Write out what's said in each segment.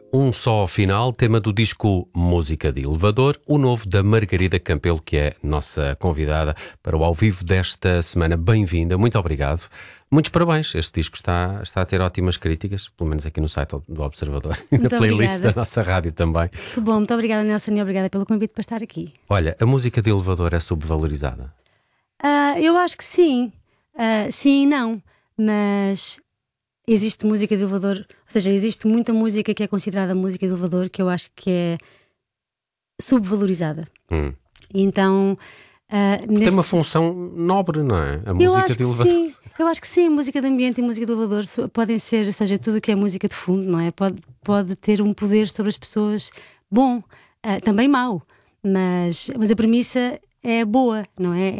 Um só final, tema do disco Música de Elevador, o novo da Margarida Campelo, que é nossa convidada para o ao vivo desta semana. Bem-vinda, muito obrigado. Muitos parabéns, este disco está a ter ótimas críticas, pelo menos aqui no site do Observador e na playlist obrigada. da nossa rádio também. Que bom, muito obrigada, Nelson, e obrigada pelo convite para estar aqui. Olha, a música de elevador é subvalorizada? Eu acho que sim. Sim e não, mas existe música de elevador, ou seja, existe muita música que é considerada música de elevador que eu acho que é subvalorizada. Então, tem uma função nobre, não é? A eu música acho de que elevador. sim. Eu acho que sim, música de ambiente e música de elevador podem ser, ou seja, tudo o que é música de fundo, não é? Pode ter um poder sobre as pessoas bom, também mau, mas a premissa é boa, não é?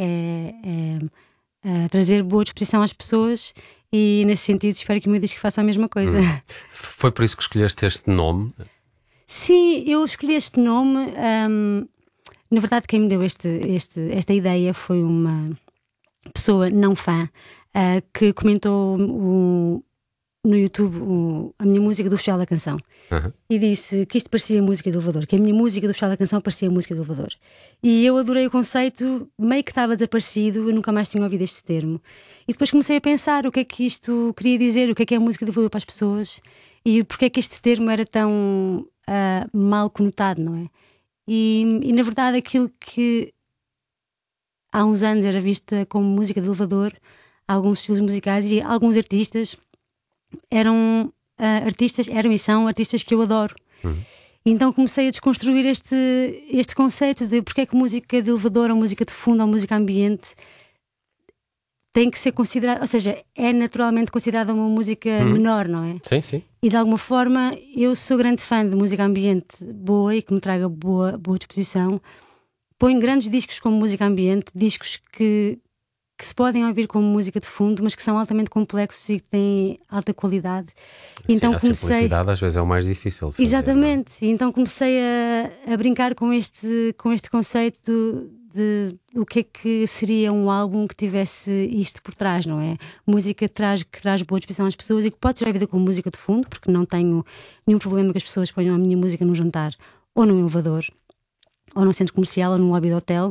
Trazer boa disposição às pessoas e, nesse sentido, espero que o meu disco faça a mesma coisa. Foi por isso que escolheste este nome? Sim, eu escolhi este nome. Na verdade, quem me deu esta ideia foi uma pessoa não fã que comentou no YouTube a minha música do Festival da Canção e disse que isto parecia música de elevador, que a minha música do Festival da Canção parecia música de elevador. E eu adorei o conceito, meio que estava desaparecido, eu nunca mais tinha ouvido este termo. E depois comecei a pensar o que é que isto queria dizer, o que é a música de elevador para as pessoas e porque é que este termo era tão mal conotado, não é? E na verdade aquilo que há uns anos era vista como música de elevador, alguns estilos musicais e alguns artistas eram eram e são artistas que eu adoro. Então comecei a desconstruir este conceito de porque é que música de elevador ou música de fundo ou música ambiente tem que ser considerada, ou seja, é naturalmente considerada uma música menor, não é? Sim, sim. E de alguma forma eu sou grande fã de música ambiente boa e que me traga boa disposição. Ponho grandes discos como música ambiente, discos que se podem ouvir como música de fundo, mas que são altamente complexos e que têm alta qualidade. Então A simplicidade às vezes é o mais difícil de fazer. Exatamente. Então comecei a brincar com este conceito de o que é que seria um álbum que tivesse isto por trás, não é? Música que traz boa disposição às pessoas e que pode ser ouvida como música de fundo, porque não tenho nenhum problema que as pessoas ponham a minha música num jantar ou num elevador, ou num centro comercial, ou num lobby de hotel.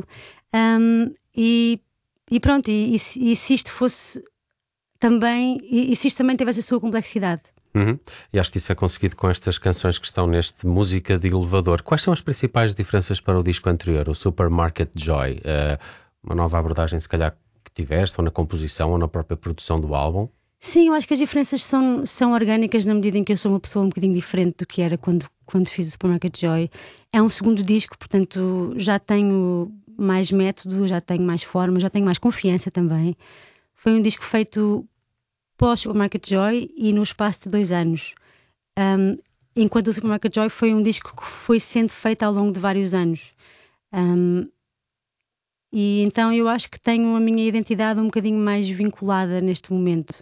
E pronto, e se isto fosse também, e se isto também tivesse a sua complexidade. E acho que isso é conseguido com estas canções que estão neste Música de Elevador. Quais são as principais diferenças para o disco anterior, o Supermarket Joy? Uma nova abordagem, se calhar, que tiveste, ou na composição, ou na própria produção do álbum? Sim, eu acho que as diferenças são orgânicas na medida em que eu sou uma pessoa um bocadinho diferente do que era quando fiz o Supermarket Joy. É um segundo disco, portanto já tenho mais método, já tenho mais forma, já tenho mais confiança também. Foi um disco feito pós Supermarket Joy e no espaço de 2 anos. Enquanto o Supermarket Joy foi um disco que foi sendo feito ao longo de vários anos. E então eu acho que tenho a minha identidade um bocadinho mais vinculada neste momento.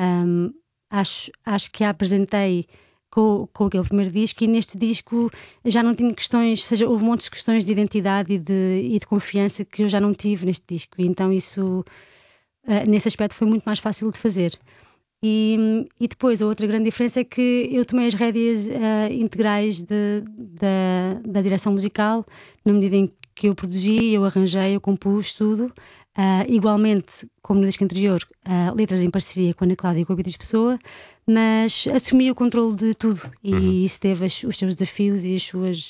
Acho que a apresentei com aquele primeiro disco, e neste disco já não tinha questões, ou seja, houve montes de questões de identidade e de confiança que eu já não tive neste disco, e então isso nesse aspecto foi muito mais fácil de fazer. E depois a outra grande diferença é que eu tomei as rédeas integrais da direção musical, na medida em que eu produzi, eu arranjei, eu compus tudo. Igualmente, como no disco anterior, letras em parceria com a Ana Cláudia e com a Beatriz Pessoa, mas assumi o controle de tudo e isso teve os seus desafios e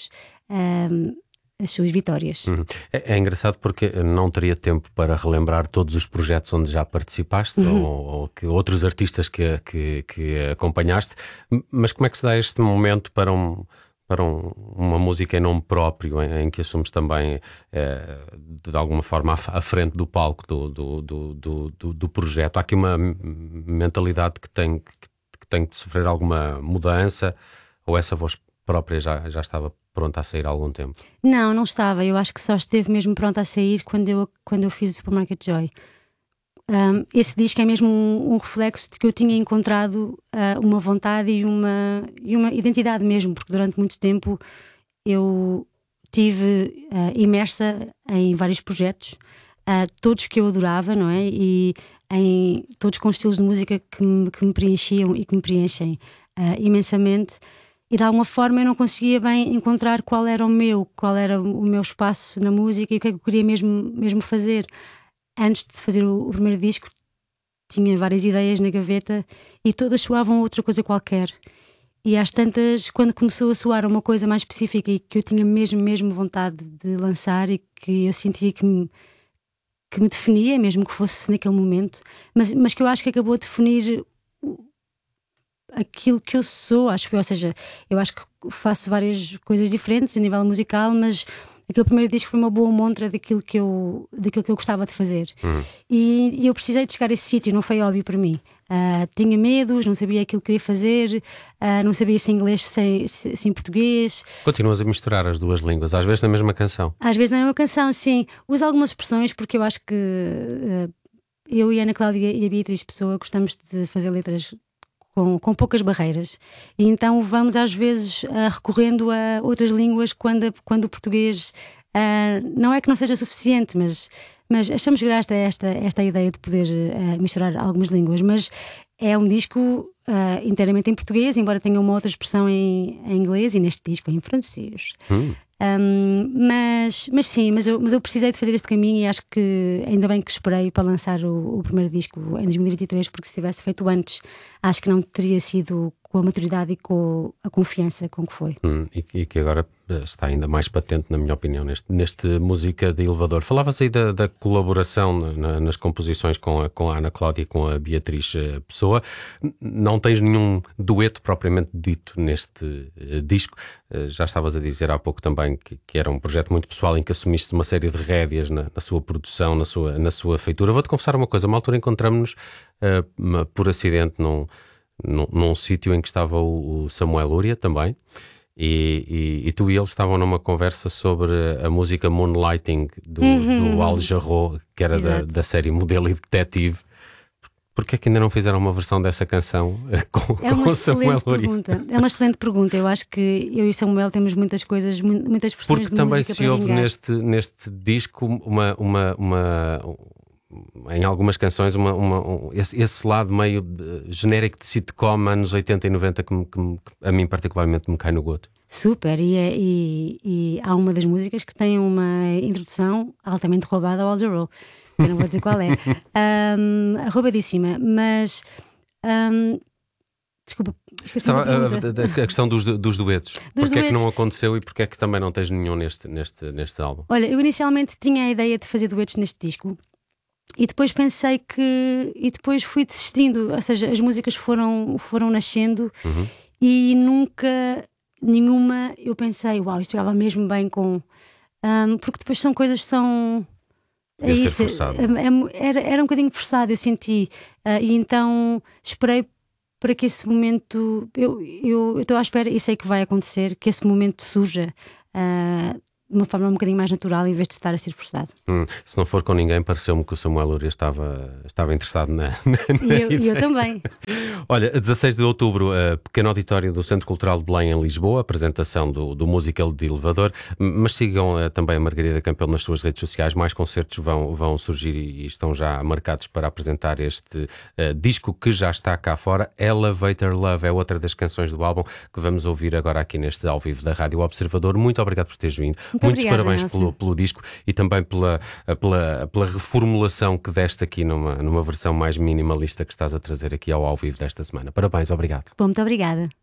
as suas vitórias. É engraçado porque não teria tempo para relembrar todos os projetos onde já participaste ou que outros artistas que acompanhaste, mas como é que se dá este momento para uma música em nome próprio, em que assumes também de alguma forma à frente do palco do projeto? Há aqui uma mentalidade que tem de sofrer alguma mudança, ou essa voz própria já estava pronta a sair há algum tempo? Não estava. Eu acho que só esteve mesmo pronta a sair quando eu fiz o Supermarket Joy. Esse disco é mesmo um reflexo de que eu tinha encontrado uma vontade e uma identidade mesmo, porque durante muito tempo eu tive imersa em vários projetos, todos que eu adorava, não é? E todos com estilos de música que me preenchiam e que me preenchem imensamente. E de alguma forma eu não conseguia bem encontrar qual era o meu espaço na música e o que é que eu queria mesmo fazer. Antes de fazer o primeiro disco, tinha várias ideias na gaveta e todas soavam outra coisa qualquer. E às tantas, quando começou a soar uma coisa mais específica e que eu tinha mesmo vontade de lançar e que eu sentia que me definia, mesmo que fosse naquele momento, mas que eu acho que acabou de definir aquilo que eu sou, acho eu. Ou seja, eu acho que faço várias coisas diferentes a nível musical, mas aquele primeiro disco foi uma boa montra daquilo que eu gostava de fazer. E eu precisei de chegar a esse sítio, não foi óbvio para mim. Tinha medos, não sabia aquilo que queria fazer, não sabia se inglês, se português. Continuas a misturar as duas línguas, às vezes na mesma canção. Às vezes na mesma canção, sim. Uso algumas expressões porque eu acho que eu e a Ana Cláudia e a Beatriz Pessoa gostamos de fazer letras com poucas barreiras, e então vamos às vezes recorrendo a outras línguas quando o português não é que não seja suficiente, mas achamos graça esta ideia de poder misturar algumas línguas. Mas é um disco inteiramente em português, embora tenha uma outra expressão em inglês, e neste disco é em francês. Mas eu precisei de fazer este caminho, e acho que ainda bem que esperei para lançar o primeiro disco em 2023, porque se tivesse feito antes, acho que não teria sido com a maturidade e com a confiança com que foi. E que agora está ainda mais patente, na minha opinião, neste Música de Elevador. Falavas aí da colaboração nas composições com a Ana Cláudia e com a Beatriz Pessoa. Não tens nenhum dueto propriamente dito neste disco. Já estavas a dizer há pouco também que era um projeto muito pessoal, em que assumiste uma série de rédeas na sua produção, na sua feitura. Vou-te confessar uma coisa: uma altura encontramos-nos por acidente num sítio em que estava o Samuel Lúria também, e tu e ele estavam numa conversa sobre a música Moonlighting do Al Jarreau, que era da série Modelo e Detetive. Porquê é que ainda não fizeram uma versão dessa canção com o Samuel Lúria? É uma excelente pergunta. Eu acho que eu e o Samuel temos muitas coisas, muitas versões de música para vingar. Porque também se ouve neste disco em algumas canções esse lado meio genérico de sitcom anos 80 e 90 que a mim particularmente me cai no goto. Super, e há uma das músicas que tem uma introdução altamente roubada ao Al Jarreau. Eu não vou dizer qual é. Roubadíssima, mas desculpa, esqueci a questão dos duetos. Porquê é que não aconteceu e porquê é que também não tens nenhum neste álbum? Olha, eu inicialmente tinha a ideia de fazer duetos neste disco, e depois pensei e depois fui desistindo. Ou seja, as músicas foram nascendo, e nunca nenhuma eu pensei, uau, isto estava mesmo bem com... porque depois são coisas que são... É isso, era um bocadinho forçado, eu senti, e então esperei para que esse momento, eu estou à espera, e sei que vai acontecer, que esse momento surja de uma forma um bocadinho mais natural, em vez de estar a ser forçado. Se não for com ninguém, pareceu-me que o Samuel Lúria estava interessado na e eu também. Olha, 16 de outubro, pequeno auditório do Centro Cultural de Belém, em Lisboa, apresentação do Musical de Elevador. Mas sigam também a Margarida Campelo nas suas redes sociais. Mais concertos vão surgir e estão já marcados para apresentar este disco que já está cá fora. Elevator Love é outra das canções do álbum que vamos ouvir agora aqui neste ao vivo da Rádio Observador. Muito obrigado por teres vindo. Muitos parabéns pelo disco, e também pela reformulação que deste aqui numa versão mais minimalista que estás a trazer aqui ao vivo desta semana. Parabéns, obrigado. Bom, muito obrigada.